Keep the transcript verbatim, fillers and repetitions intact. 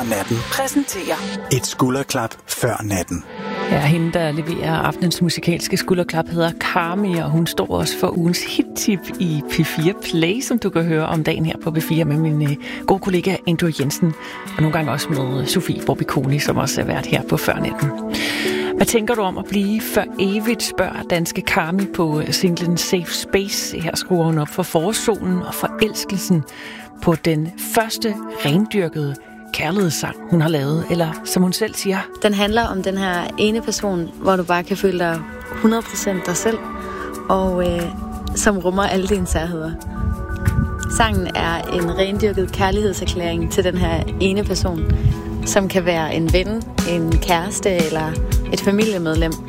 Natten præsenterer et skulderklap før natten. Ja, hende, der leverer aftenens musikalske skulderklap, hedder Carmi, og hun står også for ugens hit-tip i P fire Play, som du kan høre om dagen her på P fire med min øh, gode kollega Andrew Jensen, og nogle gange også med Sofie Borbiconi, som også er vært her på Førnetten. Hvad tænker du om at blive for evigt, spørger danske Carmi på singlen Safe Space. Her skruer hun op for forårssolen og forelskelsen på den første rendyrkede kærlighedssang, hun har lavet, eller som hun selv siger. Den handler om den her ene person, hvor du bare kan føle dig hundrede procent dig selv, og øh, som rummer alle dine særheder. Sangen er en rendyrket kærlighedserklæring til den her ene person, som kan være en ven, en kæreste eller et familiemedlem.